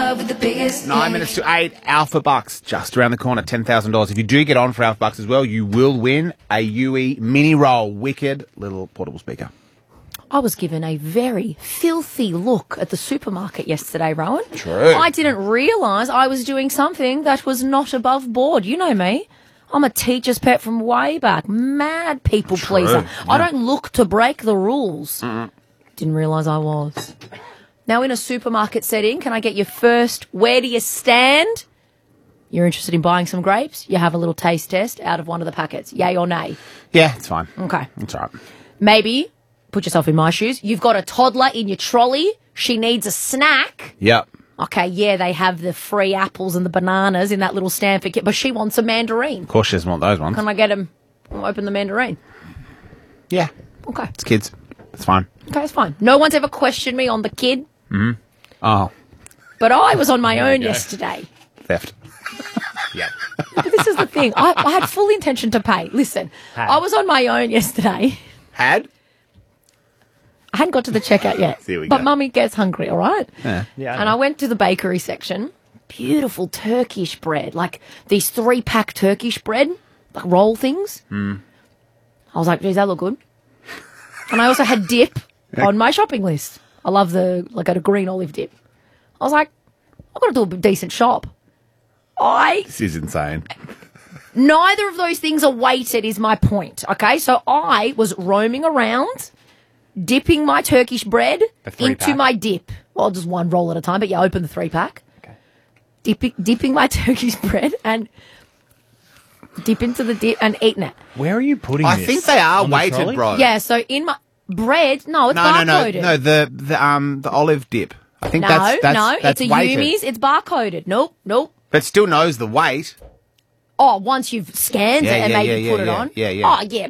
love with the biggest 9 minutes to 8, Alpha Bucks, just around the corner, $10,000. If you do get on for Alpha Bucks as well, you will win a UE mini roll, wicked little portable speaker. I was given a very filthy look at the supermarket yesterday, Rowan. True. I didn't realise I was doing something that was not above board. You know me. I'm a teacher's pet from way back. Mad people pleaser. Yeah. I don't look to break the rules. Didn't realise I was. Now, in a supermarket setting, can I get your first where do you stand? You're interested in buying some grapes? You have a little taste test out of one of the packets. Yay or nay? Yeah, it's fine. Okay. It's all right. Maybe, put yourself in my shoes, you've got a toddler in your trolley. She needs a snack. Yep. Okay, yeah, they have the free apples and the bananas in that little Stanford kit, but she wants a mandarine. Of course she doesn't want those ones. Can I get him? Open the mandarine. Yeah. Okay. It's kids. It's fine. Okay, it's fine. No one's ever questioned me on the kid, Oh, but I was on my own yesterday. theft. Yeah. But this is the thing. I had full intention to pay. Listen, I was on my own yesterday. Had? I hadn't got to the checkout yet. Here we But go. Mummy gets hungry, all right? Yeah. Yeah. And I went to the bakery section. Beautiful Turkish bread, like these 3-pack Turkish bread, like roll things. I was like, geez, that look good. And I also had dip on my shopping list. I love a green olive dip. I was like, I've got to do a decent shop. This is insane. Neither of those things are weighted is my point, okay? So I was roaming around, dipping my Turkish bread The 3-pack. into my dip. Well, just one roll at a time, but yeah, open the 3-pack. Okay. Dipping my Turkish bread and dip into the dip and eating it. Where are you putting I this? think they are On the weighted, trolley? bro. Yeah, so in my bread, no, it's No, barcoded. no. The olive dip. I think No, that's it's a weighted. Yumi's, it's barcoded. Nope. But still knows the weight. Oh, once you've scanned Yeah, it and yeah, maybe yeah, put it yeah, on. yeah, yeah. Oh, yeah,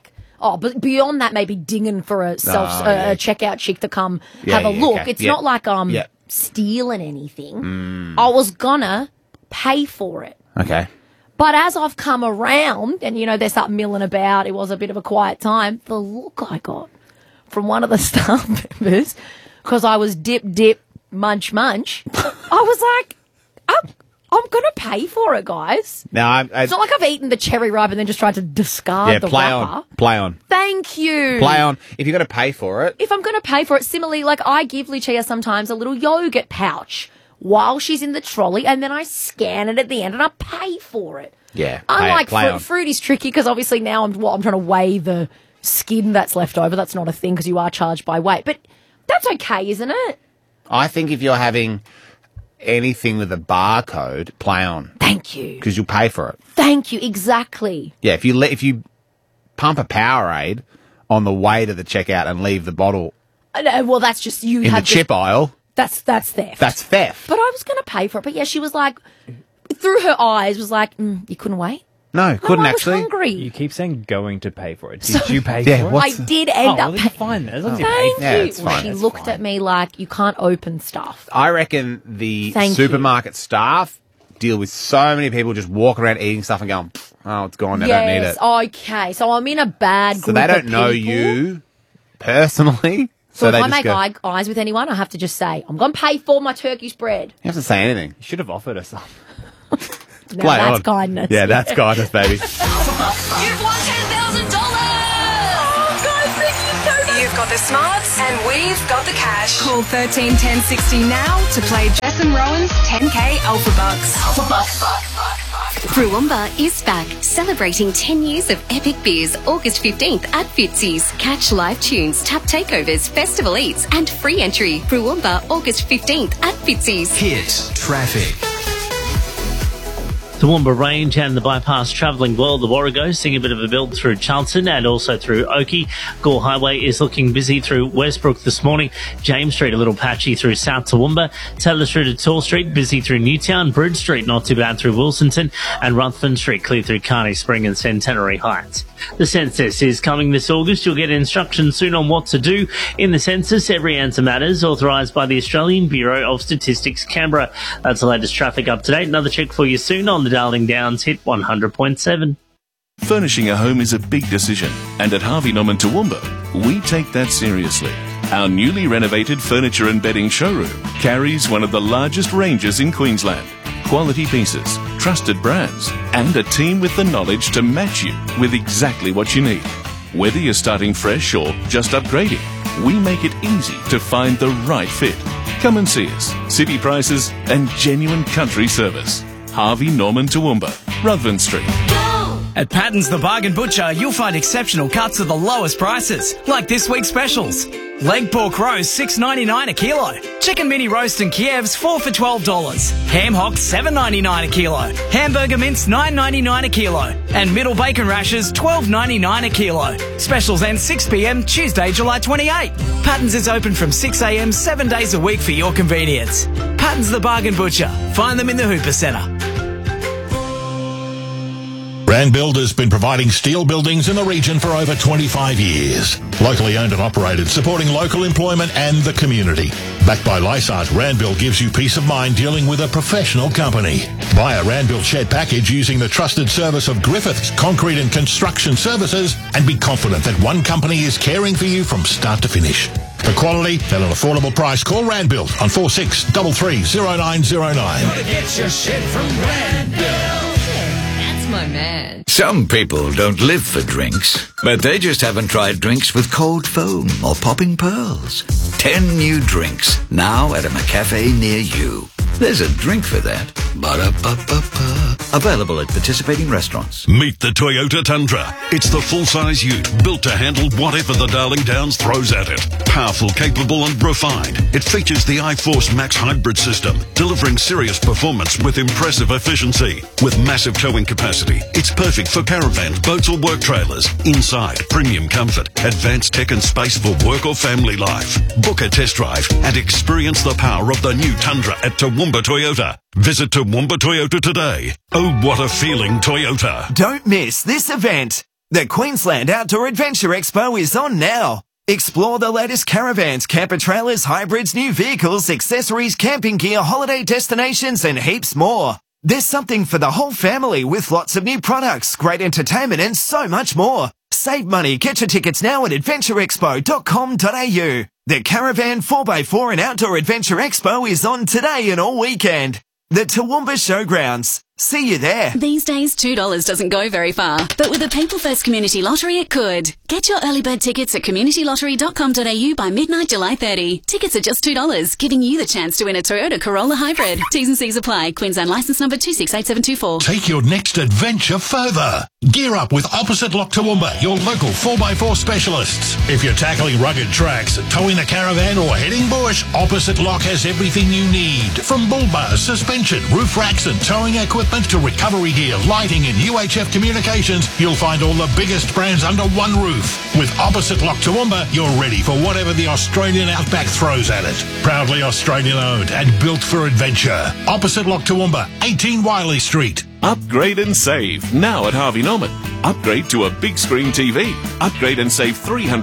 but beyond that, maybe dinging for a yeah. a checkout chick to come Yeah, have a yeah, look. okay. It's Yeah. not like Yeah. stealing anything. I was gonna pay for it. Okay. But as I've come around and, they start milling about, it was a bit of a quiet time, the look I got from one of the staff members, because I was dip, munch, I was like, I'm going to pay for it, guys. Now, It's not like I've eaten the cherry ripe and then just tried to discard the play wrapper. on. Play on. Thank you. Play on. If you're going to pay for it. If I'm going to pay for it, similarly, like I give Lucia sometimes a little yogurt pouch while she's in the trolley, and then I scan it at the end and I pay for it. Yeah. Unlike play on. fruit is tricky because obviously now I'm trying to weigh the skin that's left over. That's not a thing because you are charged by weight. But that's okay, isn't it? I think if you're having anything with a barcode, play on. Thank you. Because you'll pay for it. Thank you. Exactly. Yeah, if you pump a Powerade on the way to the checkout and leave the bottle Well, that's just you in the have chip aisle, That's theft. that's theft. But I was going to pay for it. But yeah, she was like, through her eyes, was like, you couldn't wait. No, couldn't I was actually. hungry. You keep saying going to pay for it. Did you pay Yeah, for it? what? I did end up well, then paying. fine then. As long as you pay Thank for Yeah, you. it's fine. She That's looked fine. at me like, you can't open stuff. I reckon the Thank you. supermarket staff deal with so many people just walking around eating stuff and going, oh, it's gone, I don't need it. Okay. So I'm in a bad group So they don't of know people. you personally. So they if I just make go, eyes with anyone, I have to just say, I'm going to pay for my Turkish bread. you have to say anything. You should have offered us some. Now Play that's on. kindness. Yeah, that's kindness, baby. You've won $10,000. Oh, guys, thank you so much. You've got the smarts and we've got the cash. Call 13 10 60 now to play Jess and Rowan's 10K Alpha Bucks. Brewumba is back, celebrating 10 years of epic beers August 15th at Fitzy's. Catch live tunes, tap takeovers, festival eats, and free entry. Brewumba August 15th at Fitzy's. Hit traffic. The Toowoomba Range and the bypass travelling well. The Warrego seeing a bit of a build through Charlton and also through Oakey. Gore Highway is looking busy through Westbrook this morning. James Street a little patchy through South Toowoomba. Taylor Street to Tall Street busy through Newtown. Bridge Street not too bad through Wilsonton. And Ruthven Street clear through Carney Spring and Centenary Heights. The census is coming this August. You'll get instructions soon on what to do in the census. Every answer matters, authorised by the Australian Bureau of Statistics, Canberra. That's the latest traffic up to date. Another check for you soon on the Darling Downs Hit 100.7. Furnishing a home is a big decision, and at Harvey Norman Toowoomba, we take that seriously. Our newly renovated furniture and bedding showroom carries one of the largest ranges in Queensland. Quality pieces, trusted brands, and a team with the knowledge to match you with exactly what you need. Whether you're starting fresh or just upgrading, we make it easy to find the right fit. Come and see us. City prices and genuine country service. Harvey Norman Toowoomba, Ruthven Street. At Patton's The Bargain Butcher, you'll find exceptional cuts at the lowest prices, like this week's specials. Leg pork roast, $6.99 a kilo. Chicken mini roast and Kievs, 4 for $12. Ham hock, $7.99 a kilo. Hamburger mince, $9.99 a kilo. And middle bacon rashers, $12.99 a kilo. Specials end 6 p.m. Tuesday, July 28. Patton's is open from 6 a.m. 7 days a week for your convenience. Patton's The Bargain Butcher. Find them in the Hooper Centre. Randbuild has been providing steel buildings in the region for over 25 years. Locally owned and operated, supporting local employment and the community. Backed by Lysart, Randbuild gives you peace of mind dealing with a professional company. Buy a Randbuild shed package using the trusted service of Griffiths Concrete and Construction Services and be confident that one company is caring for you from start to finish. For quality at an affordable price, call Randbuild on 46330909. Gotta get your shit from Randbuild. My man. Some people don't live for drinks, but they just haven't tried drinks with cold foam or popping pearls. 10 new drinks now at a McCafe near you. There's a drink for that. Ba-da-ba-ba-ba. Available at participating restaurants. Meet the Toyota Tundra. It's the full-size ute built to handle whatever the Darling Downs throws at it. Powerful, capable and refined. It features the iForce Max hybrid system, delivering serious performance with impressive efficiency. With massive towing capacity, it's perfect for caravans, boats or work trailers. Inside, premium comfort, advanced tech and space for work or family life. Book a test drive and experience the power of the new Tundra at Toowoomba Toyota. Visit Toowoomba Toyota today. Oh, what a feeling, Toyota. Don't miss this event. The Queensland Outdoor Adventure Expo is on now. Explore the latest caravans, camper trailers, hybrids, new vehicles, accessories, camping gear, holiday destinations, and heaps more. There's something for the whole family with lots of new products, great entertainment, and so much more. Save money. Get your tickets now at adventureexpo.com.au. The Caravan 4x4 and Outdoor Adventure Expo is on today and all weekend. The Toowoomba Showgrounds. See you there. These days, $2 doesn't go very far, but with the People First Community Lottery, it could. Get your early bird tickets at communitylottery.com.au by midnight, July 30. Tickets are just $2, giving you the chance to win a Toyota Corolla Hybrid. T's and C's apply. Queensland licence number 268724. Take your next adventure further. Gear up with Opposite Lock Toowoomba, your local 4x4 specialists. If you're tackling rugged tracks, towing a caravan or heading bush, Opposite Lock has everything you need. From bull bars, suspension, roof racks and towing equipment to recovery gear, lighting and UHF communications, you'll find all the biggest brands under one roof. With Opposite Lock Toowoomba, you're ready for whatever the Australian outback throws at it. Proudly Australian owned and built for adventure. Opposite Lock Toowoomba, 18 Wiley Street. Upgrade and save now at Harvey Norman. Upgrade to a big screen TV. Upgrade and save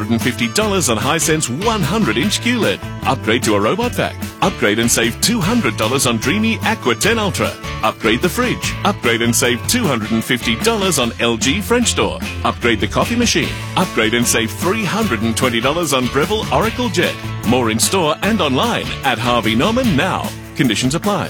$350 on Hisense 100-inch QLED. Upgrade to a robot vac. Upgrade and save $200 on Dreamy Aqua 10 Ultra. Upgrade the fridge. Upgrade and save $250 on LG French Door. Upgrade the coffee machine. Upgrade and save $320 on Breville Oracle Jet. More in store and online at Harvey Norman now. Conditions apply.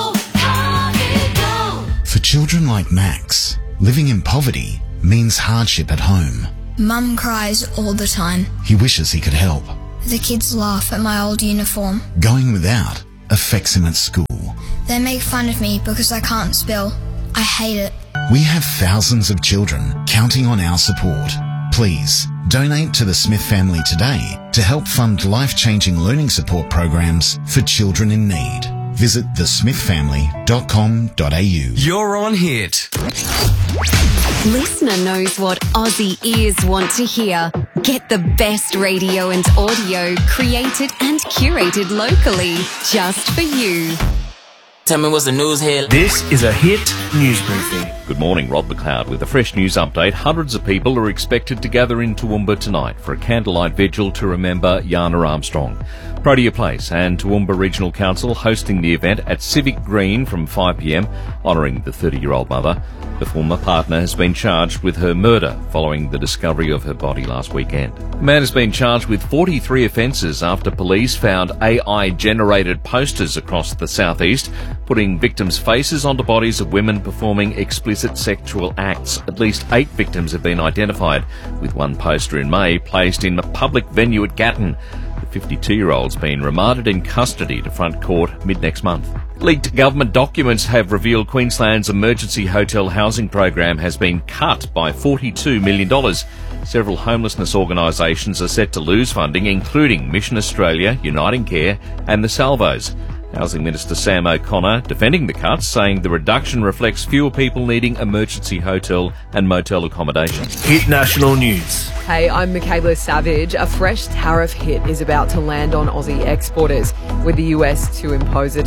For children like Max, living in poverty means hardship at home. Mum cries all the time. He wishes he could help. The kids laugh at my old uniform. Going without affects him at school. They make fun of me because I can't spell. I hate it. We have thousands of children counting on our support. Please, donate to the Smith family today to help fund life-changing learning support programs for children in need. Visit thesmithfamily.com.au. You're on Hit. Listener knows what Aussie ears want to hear. Get the best radio and audio created and curated locally just for you. Tell me what's the news here. This is a Hit news briefing. Good morning, Rod McLeod with a fresh news update. Hundreds of people are expected to gather in Toowoomba tonight for a candlelight vigil to remember Yana Armstrong. Protea Place and Toowoomba Regional Council hosting the event at Civic Green from 5pm, honouring the 30-year-old mother. The former partner has been charged with her murder following the discovery of her body last weekend. The man has been charged with 43 offences after police found AI-generated posters across the southeast, putting victims' faces onto bodies of women performing explicit sexual acts. At least 8 victims have been identified, with one poster in May placed in a public venue at Gatton. The 52-year-old's been remanded in custody to front court mid-next month. Leaked government documents have revealed Queensland's emergency hotel housing program has been cut by $42 million. Several homelessness organisations are set to lose funding, including Mission Australia, Uniting Care and the Salvos. Housing Minister Sam O'Connor defending the cuts, saying the reduction reflects fewer people needing emergency hotel and motel accommodation. Hit national news. Hey, I'm Michaela Savage. A fresh tariff hit is about to land on Aussie exporters, with the US to impose a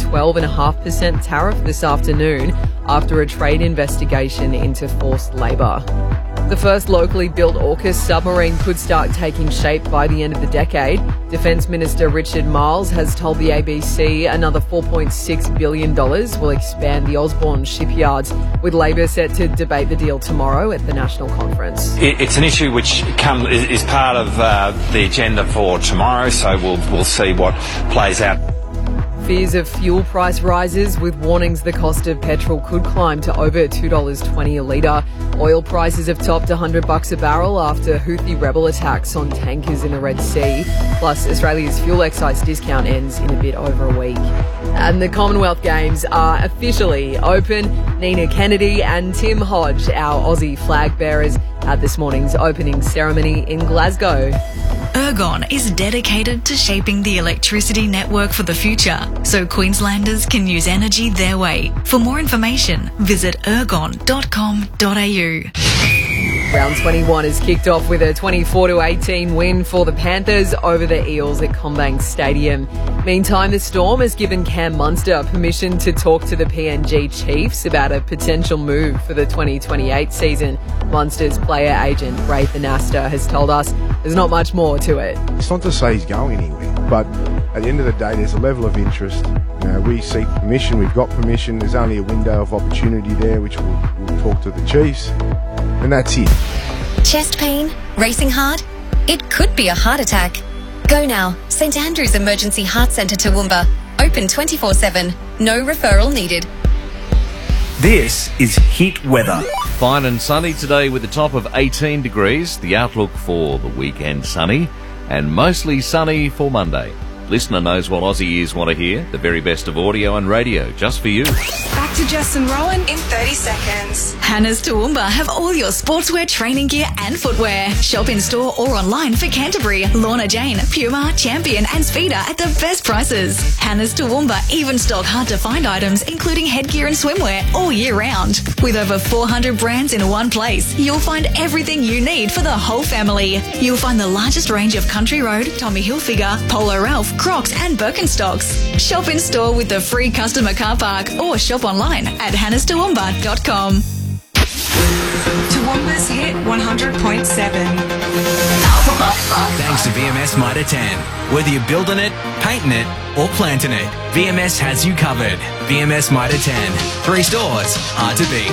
12.5% tariff this afternoon after a trade investigation into forced labour. The first locally built AUKUS submarine could start taking shape by the end of the decade. Defence Minister Richard Marles has told the ABC another $4.6 billion will expand the Osborne shipyards, with Labor set to debate the deal tomorrow at the National Conference. It's an issue which is part of the agenda for tomorrow, so we'll see what plays out. Fears of fuel price rises, with warnings the cost of petrol could climb to over $2.20 a litre. Oil prices have topped $100 a barrel after Houthi rebel attacks on tankers in the Red Sea. Plus, Australia's fuel excise discount ends in a bit over a week. And the Commonwealth Games are officially open. Nina Kennedy and Tim Hodge, our Aussie flag bearers, at this morning's opening ceremony in Glasgow. Ergon is dedicated to shaping the electricity network for the future, so Queenslanders can use energy their way. For more information, visit ergon.com.au. Round 21 is kicked off with a 24-18 win for the Panthers over the Eels at CommBank Stadium. Meantime, the Storm has given Cam Munster permission to talk to the PNG Chiefs about a potential move for the 2028 season. Munster's player agent, Ray Thanasta, has told us there's not much more to it. It's not to say he's going anywhere, but at the end of the day, there's a level of interest. You know, we seek permission, we've got permission, there's only a window of opportunity there, which we'll talk to the Chiefs, and that's it. Chest pain? Racing hard? It could be a heart attack. Go now. St Andrew's Emergency Heart Centre Toowoomba. Open 24/7. No referral needed. This is Hit Weather. Fine and sunny today with a top of 18 degrees. The outlook for the weekend sunny and mostly sunny for Monday. Listener knows what Aussie ears want to hear. The very best of audio and radio just for you. Back to Jess and Rowan in 30 seconds. Hannah's Toowoomba have all your sportswear, training gear and footwear. Shop in store or online for Canterbury, Lorna Jane, Puma, Champion and Speeder at the best prices. Hannah's Toowoomba even stock hard to find items including headgear and swimwear all year round. With over 400 brands in one place, you'll find everything you need for the whole family. You'll find the largest range of Country Road, Tommy Hilfiger, Polo Ralph, Crocs and Birkenstocks. Shop in store with the free customer car park or shop online at hannahstoowoomba.com. Toowoomba's Hit 100.7. Thanks to VMS Mitre 10. Whether you're building it, painting it, or planting it, VMS has you covered. VMS Mitre 10. 3 stores, hard to beat.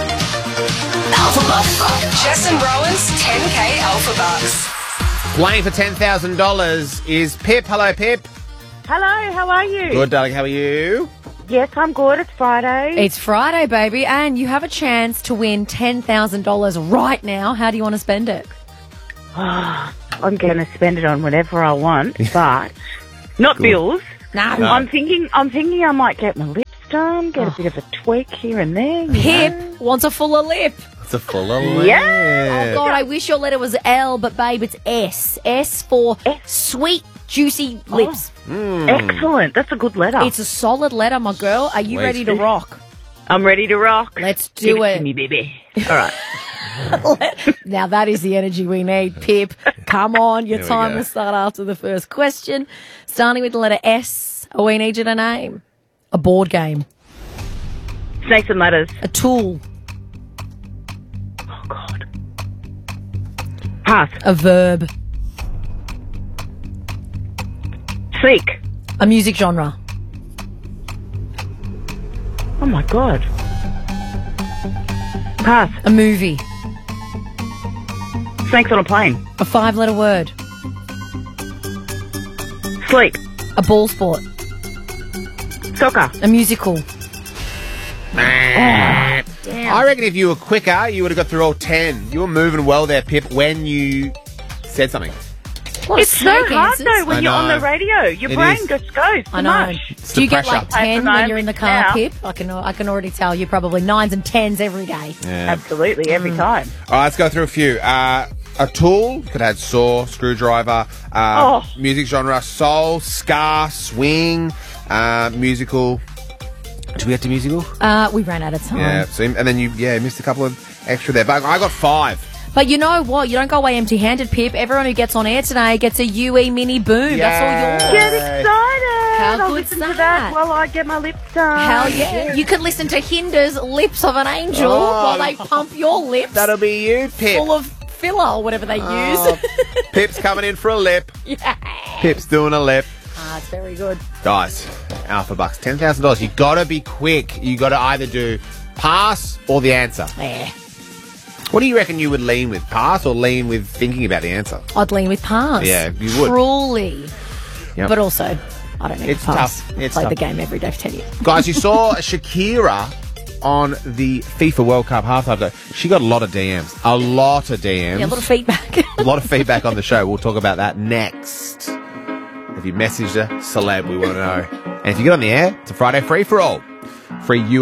Jess and Rowan's 10K Alpha Bucks. Playing for $10,000 is Pip. Hello, Pip. Hello, how are you? Good, darling. How are you? Yes, I'm good. It's Friday. It's Friday, baby, and you have a chance to win $10,000 right now. How do you want to spend it? I'm going to spend it on whatever I want, but not Good. bills. No. I'm thinking I might get my lips done, get a bit of a tweak here and there. Pip wants a fuller lip. It's a fuller lip. Yeah. Oh, God, I wish your letter was L, but, babe, it's S. S for sweet, juicy lips. Excellent. That's a good letter. It's a solid letter, my girl. Are you Sweet. ready to rock? I'm ready to rock. Let's Give do it it. to me, baby. All right. Now, that is the energy we need, Pip. Come on. Your There we time go. will start after the first question. Starting with the letter S, we need you to name a board game, Snakes and ladders. a tool, Pass. A verb. Seek. A music genre. Oh my God. Pass. A movie. Snakes on a plane. A 5-letter word. Sleep. A ball sport. Soccer. A musical. I reckon if you were quicker, you would have got through all 10. You were moving well there, Pip, when you said something. It's so hard though when you're on the radio. Your brain just goes too I know. much. Do you get like 10 when you're in the car, Now. Pip? I can already tell you're probably 9s and 10s every day. Yeah. Absolutely, every time. All right, let's go through a few. A tool, could have saw, screwdriver, music genre, soul, ska, swing, musical. Did we get to musical? We ran out of time. Yeah, so, and then you missed a couple of extra there. But I got 5. But you know what? You don't go away empty-handed, Pip. Everyone who gets on air today gets a UE Mini Boom. That's all yours. Get excited! How I'll good's listen to that while I get my lips done. Hell yeah. You can listen to Hinder's Lips of an Angel while they pump your lips. That'll be you, Pip. Full of filler or whatever they use. Pip's coming in for a lip. Yeah. Pip's doing a lip. It's very good. Guys, Alpha Bucks, $10,000. You got to be quick. You got to either do pass or the answer. Yeah. What do you reckon you would lean with? Pass or lean with thinking about the answer? I'd lean with pass. Yeah, you would. Truly. Yep. But also, I don't need It's to pass. tough. It's Played tough. the game every day for 10 years. Guys, you saw Shakira on the FIFA World Cup halftime show. She got a lot of DMs. A lot of DMs. Yeah, a lot of feedback. A lot of feedback on the show. We'll talk about that next. If you messaged a celeb, we want to know. And if you get on the air, it's a Friday free for all. Free